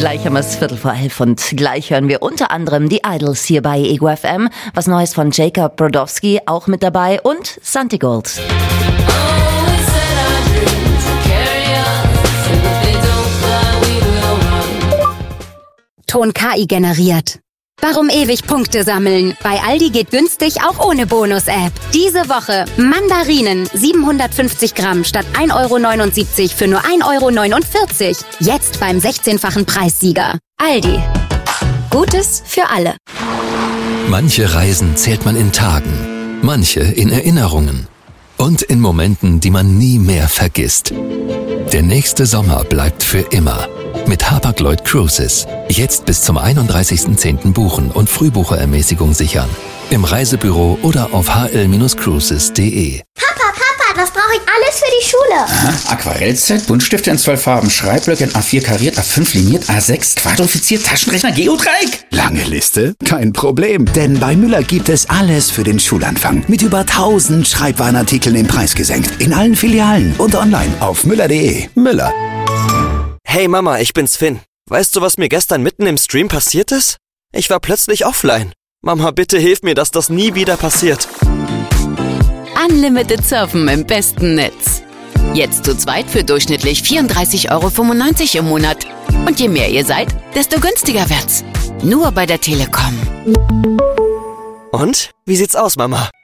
Gleich haben wir es 11:15 und gleich hören wir unter anderem die Idols hier bei Ego FM. Was Neues von Jacob Brodowski auch mit dabei und Santigold. Ton KI generiert. Warum ewig Punkte sammeln? Bei Aldi geht günstig auch ohne Bonus-App. Diese Woche Mandarinen 750 Gramm statt 1,79 € für nur 1,49 €. Jetzt beim 16-fachen Preissieger. Aldi. Gutes für alle. Manche Reisen zählt man in Tagen, manche in Erinnerungen und in Momenten, die man nie mehr vergisst. Der nächste Sommer bleibt für immer. Mit Hapag-Lloyd Cruises. Jetzt bis zum 31.10. buchen und Frühbucherermäßigung sichern. Im Reisebüro oder auf hl-cruises.de. Papa, was brauche ich alles für die Schule? Aha, Aquarellset, Buntstifte in 12 Farben, Schreibblöcke in A4 kariert, A5 liniert, A6 quadrifiziert, Taschenrechner, Geodreieck. Lange Liste? Kein Problem, denn bei Müller gibt es alles für den Schulanfang. Mit über 1000 Schreibwarenartikeln im Preis gesenkt. In allen Filialen und online auf müller.de. Müller. Hey Mama, ich bin's Finn. Weißt du, was mir gestern mitten im Stream passiert ist? Ich war plötzlich offline. Mama, bitte hilf mir, dass das nie wieder passiert. Unlimited Surfen im besten Netz. Jetzt zu zweit für durchschnittlich 34,95 € im Monat. Und je mehr ihr seid, desto günstiger wird's. Nur bei der Telekom. Und? Wie sieht's aus, Mama?